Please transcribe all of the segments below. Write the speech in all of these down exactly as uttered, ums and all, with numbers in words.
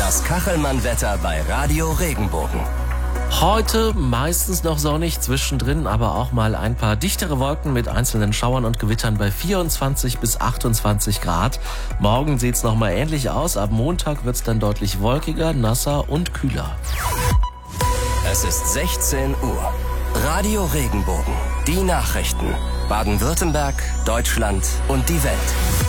Das Kachelmann-Wetter bei Radio Regenbogen. Heute meistens noch sonnig, zwischendrin aber auch mal ein paar dichtere Wolken mit einzelnen Schauern und Gewittern bei vierundzwanzig bis achtundzwanzig Grad. Morgen sieht's noch mal ähnlich aus. Ab Montag wird's dann deutlich wolkiger, nasser und kühler. Es ist sechzehn Uhr. Radio Regenbogen. Die Nachrichten. Baden-Württemberg, Deutschland und die Welt.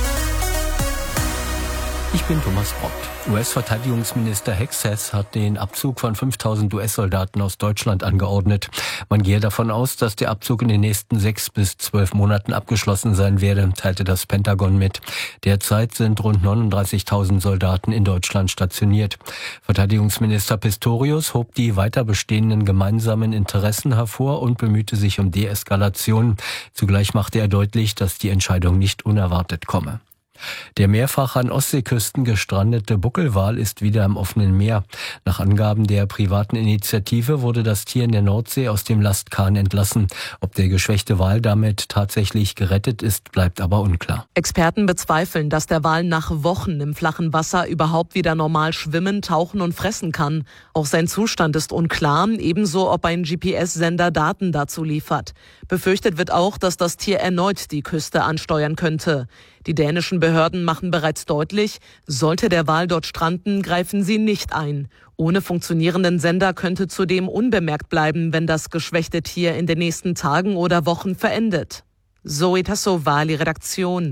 Ich bin Thomas Brott. U S-Verteidigungsminister Hexas hat den Abzug von fünftausend U S-Soldaten aus Deutschland angeordnet. Man gehe davon aus, dass der Abzug in den nächsten sechs bis zwölf Monaten abgeschlossen sein werde, teilte das Pentagon mit. Derzeit sind rund neununddreißigtausend Soldaten in Deutschland stationiert. Verteidigungsminister Pistorius hob die weiter bestehenden gemeinsamen Interessen hervor und bemühte sich um Deeskalation. Zugleich machte er deutlich, dass die Entscheidung nicht unerwartet komme. Der mehrfach an Ostseeküsten gestrandete Buckelwal ist wieder im offenen Meer. Nach Angaben der privaten Initiative wurde das Tier in der Nordsee aus dem Lastkahn entlassen. Ob der geschwächte Wal damit tatsächlich gerettet ist, bleibt aber unklar. Experten bezweifeln, dass der Wal nach Wochen im flachen Wasser überhaupt wieder normal schwimmen, tauchen und fressen kann. Auch sein Zustand ist unklar, ebenso ob ein G P S-Sender Daten dazu liefert. Befürchtet wird auch, dass das Tier erneut die Küste ansteuern könnte. Die dänischen Behörden machen bereits deutlich, sollte der Wal dort stranden, greifen sie nicht ein. Ohne funktionierenden Sender könnte zudem unbemerkt bleiben, wenn das geschwächte Tier in den nächsten Tagen oder Wochen verendet. Zoe Tassovali, Redaktion.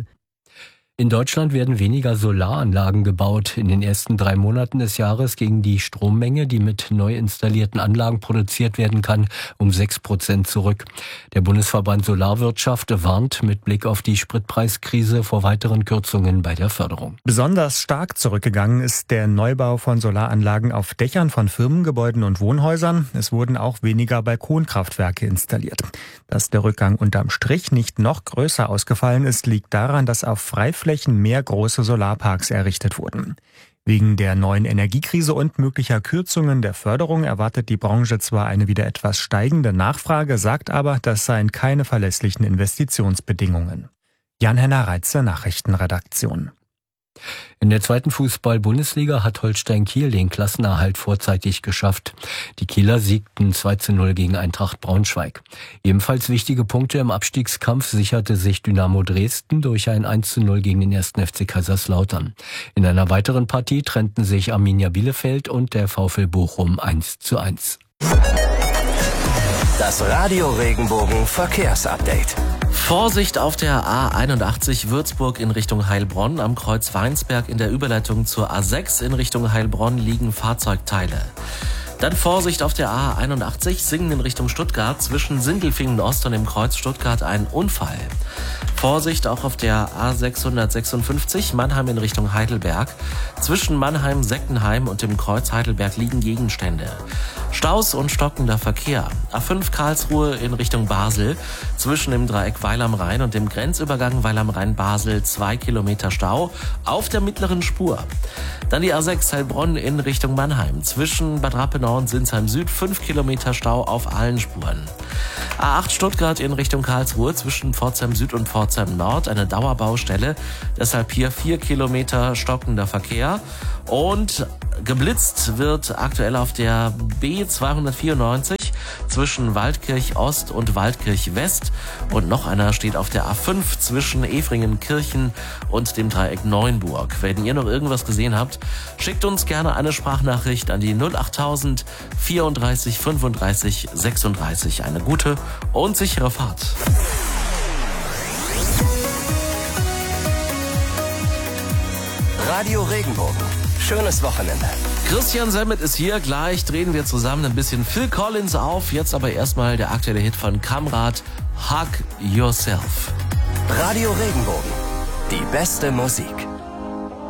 In Deutschland werden weniger Solaranlagen gebaut. In den ersten drei Monaten des Jahres ging die Strommenge, die mit neu installierten Anlagen produziert werden kann, um sechs Prozent zurück. Der Bundesverband Solarwirtschaft warnt mit Blick auf die Spritpreiskrise vor weiteren Kürzungen bei der Förderung. Besonders stark zurückgegangen ist der Neubau von Solaranlagen auf Dächern von Firmengebäuden und Wohnhäusern. Es wurden auch weniger Balkonkraftwerke installiert. Dass der Rückgang unterm Strich nicht noch größer ausgefallen ist, liegt daran, dass auf Freiflächen mehr große Solarparks errichtet wurden. Wegen der neuen Energiekrise und möglicher Kürzungen der Förderung erwartet die Branche zwar eine wieder etwas steigende Nachfrage, sagt aber, das seien keine verlässlichen Investitionsbedingungen. Jan-Henner Reitze, Nachrichtenredaktion. In der zweiten Fußball-Bundesliga hat Holstein Kiel den Klassenerhalt vorzeitig geschafft. Die Kieler siegten zwei zu null gegen Eintracht Braunschweig. Ebenfalls wichtige Punkte im Abstiegskampf sicherte sich Dynamo Dresden durch ein eins zu null gegen den ersten F C Kaiserslautern. In einer weiteren Partie trennten sich Arminia Bielefeld und der VfL Bochum eins zu eins. Das Radio Regenbogen Verkehrsupdate. Vorsicht auf der A einundachtzig Würzburg in Richtung Heilbronn. Am Kreuz Weinsberg in der Überleitung zur A sechs in Richtung Heilbronn liegen Fahrzeugteile. Dann Vorsicht auf der A einundachtzig Singen in Richtung Stuttgart. Zwischen Sindelfingen Ost und dem Kreuz Stuttgart ein Unfall. Vorsicht auch auf der A sechshundertsechsundfünfzig Mannheim in Richtung Heidelberg. Zwischen Mannheim-Seckenheim und dem Kreuz Heidelberg liegen Gegenstände. Staus und stockender Verkehr. A fünf Karlsruhe in Richtung Basel. Zwischen dem Dreieck Weil am Rhein und dem Grenzübergang Weil am Rhein-Basel zwei Kilometer Stau auf der mittleren Spur. Dann die A sechs Heilbronn in Richtung Mannheim. Zwischen Bad Rappenau und Sinsheim Süd fünf Kilometer Stau auf allen Spuren. A acht Stuttgart in Richtung Karlsruhe zwischen Pforzheim Süd und Pforzheim Nord eine Dauerbaustelle. Deshalb hier vier Kilometer stockender Verkehr. Und geblitzt wird aktuell auf der B zweihundertvierundneunzig zwischen Waldkirch Ost und Waldkirch West. Und noch einer steht auf der A fünf zwischen Efringen-Kirchen und dem Dreieck Neuenburg. Wenn ihr noch irgendwas gesehen habt, schickt uns gerne eine Sprachnachricht an die null achttausend vierunddreißig fünfunddreißig sechsunddreißig. Eine gute und sichere Fahrt. Radio Regenbogen. Schönes Wochenende. Christian Semmet ist hier. Gleich drehen wir zusammen ein bisschen Phil Collins auf. Jetzt aber erstmal der aktuelle Hit von Kamrat, Hug Yourself. Radio Regenbogen. Die beste Musik.